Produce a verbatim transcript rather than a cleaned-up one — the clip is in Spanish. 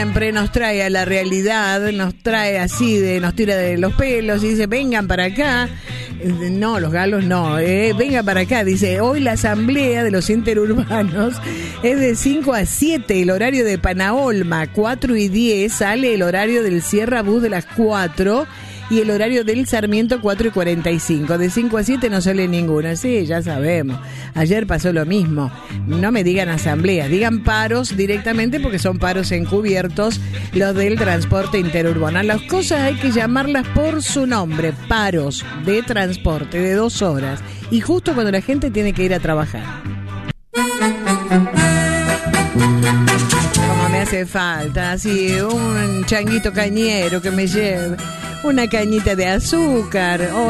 Siempre nos trae a la realidad, nos trae así, de nos tira de los pelos y dice, vengan para acá. No, los galos no, eh, vengan para acá. Dice, hoy la asamblea de los interurbanos es de cinco a siete, el horario de Panaolma, cuatro y diez, sale el horario del Sierra Bus de las cuatro y el horario del Sarmiento cuatro y cuarenta y cinco. De cinco a siete no sale ninguna. Sí, ya sabemos. Ayer pasó lo mismo. No me digan asambleas, digan paros directamente porque son paros encubiertos los del transporte interurbano. Las cosas hay que llamarlas por su nombre. Paros de transporte de dos horas. Y justo cuando la gente tiene que ir a trabajar. Como me hace falta, así, un changuito cañero que me lleve una cañita de azúcar.